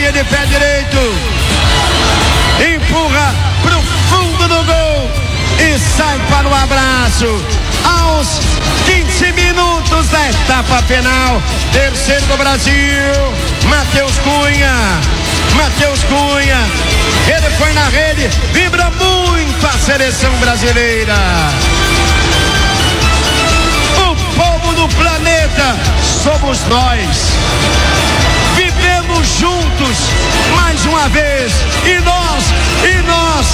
linha de pé direito, empurra pro fundo do gol e sai para o abraço. Aos 15 minutos da etapa final, terceiro do Brasil, Matheus Cunha, ele foi na rede, vibra muito a seleção brasileira. O povo do planeta somos nós, vivemos juntos mais uma vez, e nós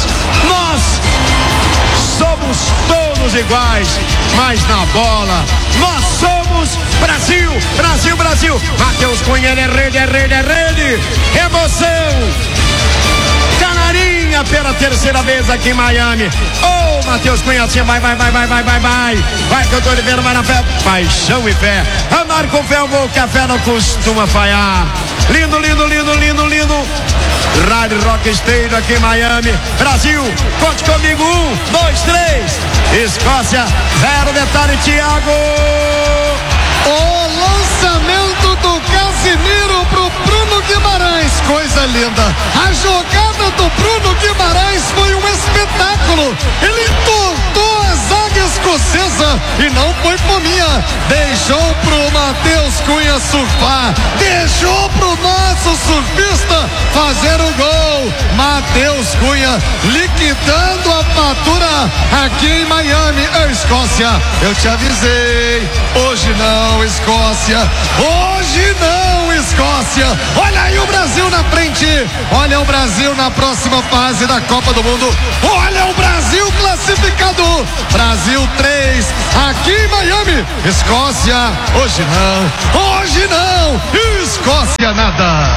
somos todos iguais, mas na bola nós somos Brasil. Matheus Cunha, é rede, emoção, canarinha pela terceira vez aqui em Miami. Oh, Matheus Cunha, assim, vai, Cauto Oliveira, vai na fé, paixão e fé, andar com fé, o gol que a fé não costuma falhar. Lindo. Rádio Rock Stadium aqui em Miami. Brasil, conte comigo, 1, 2, 3. Escócia, 0, detalhe, Thiago. O lançamento do Casimiro pro Bruno Guimarães, coisa linda. A jogada do Bruno Guimarães foi um espetáculo. Ele entortou a zaga escocesa e não foi fominha. Deixou pro Matheus Cunha surfar, deixou pro nosso surfista fazer o gol. Matheus Cunha liquidando a fatura aqui em Miami. Escócia, eu te avisei, hoje não, Escócia, hoje não, Escócia. Olha aí o Brasil na frente, olha o Brasil na próxima fase da Copa do Mundo, olha o Brasil classificado. Brasil 3 aqui em Miami. Escócia, hoje não, Escócia nada.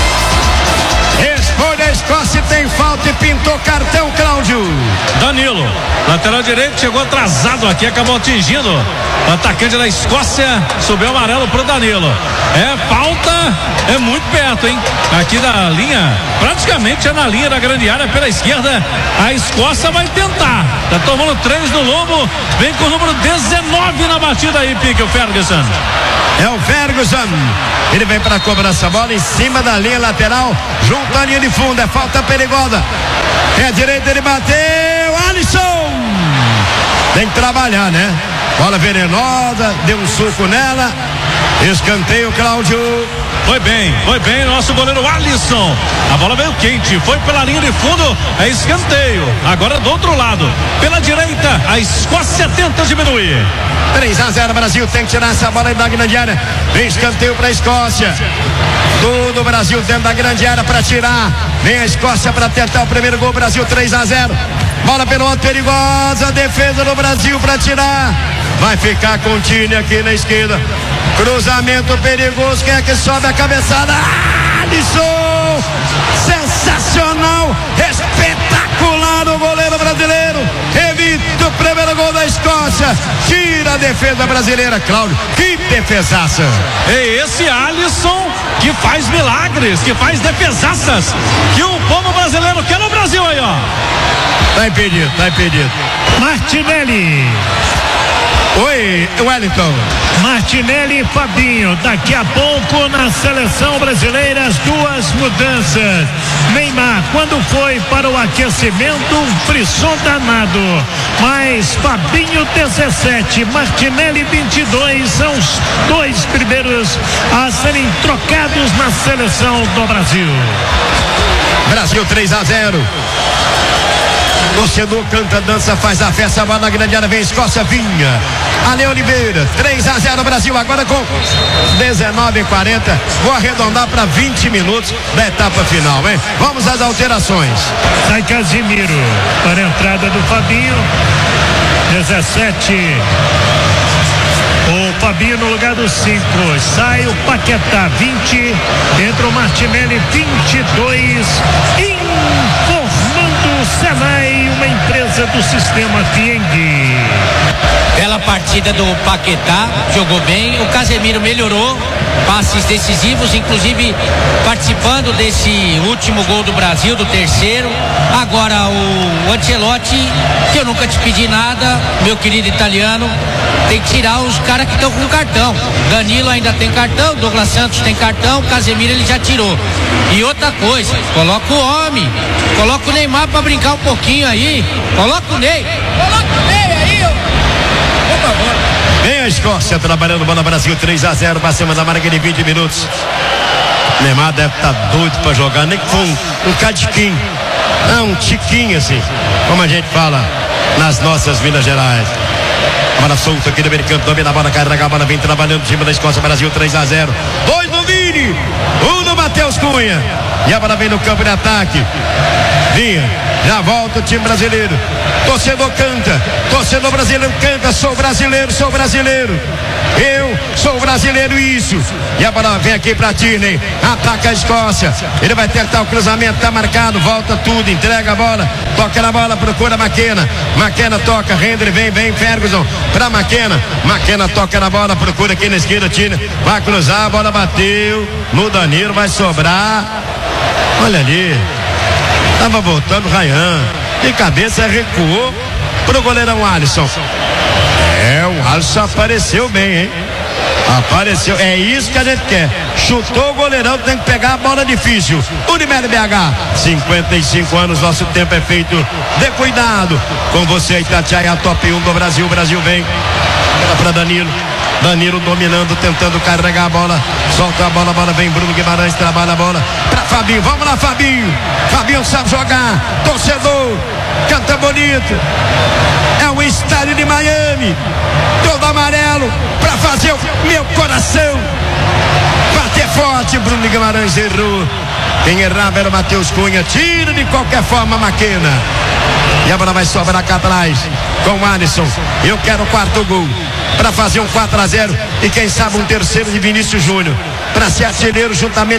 Escolha a Escócia, tem falta e pintou cartão, Cláudio. Danilo, lateral direito, chegou atrasado aqui, acabou atingindo o atacante da Escócia, subiu o amarelo pro Danilo. É falta, é muito perto, hein? Aqui da linha, praticamente é na linha da grande área pela esquerda. A Escócia vai tentar, tá tomando 3 no lombo, vem com o número 19 na batida aí, Pique, o Ferguson. É o Ferguson, ele vem para cobrar essa bola em cima da linha lateral, junto à linha de fundo, é falta perigosa. É direito, ele bateu, Alisson. Tem que trabalhar, né? Bola venenosa, deu um suco nela. Escanteio, Cláudio. Foi bem, nosso goleiro Alisson. A bola veio quente, foi pela linha de fundo, é escanteio. Agora do outro lado, pela direita, a Escócia tenta diminuir. 3-0, Brasil tem que tirar essa bola da grande área. Vem escanteio para a Escócia. Todo o Brasil dentro da grande área para tirar. Vem a Escócia para tentar o primeiro gol. Brasil 3-0. Bola pelo alto, perigosa. Defesa do Brasil para tirar. Vai ficar com o Tine aqui na esquerda. Cruzamento perigoso. Quem é que sobe a cabeçada? Alisson! Sensacional! Espetacular o goleiro brasileiro. Evita o primeiro gol da Escócia. Tira a defesa brasileira. Cláudio, que defesaça! É esse Alisson que faz milagres, que faz defesaças que o povo brasileiro quer no Brasil aí, ó. Tá impedido. Martinelli. Oi, Wellington. Martinelli e Fabinho, daqui a pouco na seleção brasileira as 2 mudanças. Neymar, quando foi para o aquecimento, um frisson danado, mas Fabinho 17, Martinelli 22, são os 2 primeiros a serem trocados na seleção do Brasil. Brasil 3-0. Torcedor canta, dança, faz a festa, bola na grande área, vem Escócia, Vinha, Ale Oliveira, 3-0 Brasil, agora com 19:40, vou arredondar para 20 minutos da etapa final, hein? Vamos às alterações. Sai Casimiro para a entrada do Fabinho, 17. O Fabinho no lugar do 5, sai o Paquetá, 20, entra o Martinelli, 22, informando o Senai, uma empresa do sistema Fieng. Bela partida partida do Paquetá, jogou bem. O Casemiro melhorou, passes decisivos, inclusive participando desse último gol do Brasil, do terceiro. Agora o Ancelotti, que eu nunca te pedi nada, meu querido italiano, tem que tirar os caras que estão com cartão. Danilo ainda tem cartão, Douglas Santos tem cartão, Casemiro ele já tirou. E outra coisa, coloca o homem, coloca o Neymar pra brincar um pouquinho aí, coloca o Ney aí, por favor. Vem a Escócia trabalhando, bola Brasil 3-0 pra cima da marca de 20 minutos. Neymar deve estar doido pra jogar, nem que for um cadiquinho, um tiquinho assim, como a gente fala nas nossas Minas Gerais. Bola solta aqui do meio campo, domina a bola, carrega a bola, vem trabalhando o time da Escócia, Brasil 3-0. 2 no Vini, 1 no Matheus Cunha. E a bola vem no campo de ataque. Vinha, já volta o time brasileiro. Torcedor canta, torcedor brasileiro canta, sou brasileiro, sou brasileiro. Eu sou brasileiro, isso. E a bola vem aqui pra Tierney, ataca a Escócia. Ele vai tentar o cruzamento, tá marcado, volta tudo, entrega a bola, toca na bola, procura McKenna. McKenna toca, Hendry vem, Ferguson pra McKenna. McKenna toca na bola, procura aqui na esquerda, Tierney vai cruzar, a bola bateu no Danilo, vai sobrar. Olha ali, tava voltando Ryan, de cabeça recuou pro goleirão Alisson. O Alisson apareceu bem, hein? Apareceu, é isso que a gente quer. Chutou o goleirão, tem que pegar a bola difícil. Unimed BH, 55 anos, nosso tempo é feito de cuidado. Com você, Itatiaia, a top 1 do Brasil. O Brasil vem para Danilo. Danilo dominando, tentando carregar a bola. Solta a bola vem Bruno Guimarães, trabalha a bola para Fabinho. Vamos lá, Fabinho. Fabinho sabe jogar. Torcedor, canta bonito. É o estádio de Miami, todo amarelo, para fazer o meu coração bater forte. Bruno Guimarães errou. Quem errava era o Matheus Cunha. Tira de qualquer forma McKenna. E a bola vai sobrar cá atrás com o Alisson. Eu quero o quarto gol para fazer um 4-0 e quem sabe um terceiro de Vinícius Júnior para ser artilheiro juntamente